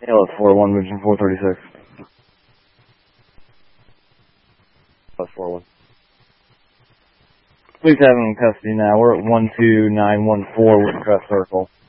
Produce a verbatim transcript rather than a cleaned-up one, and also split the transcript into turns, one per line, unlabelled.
Tail at four one, Vision four thirty-six. Plus four one. Please have him in custody now. We're at one two nine one four with Crest Circle.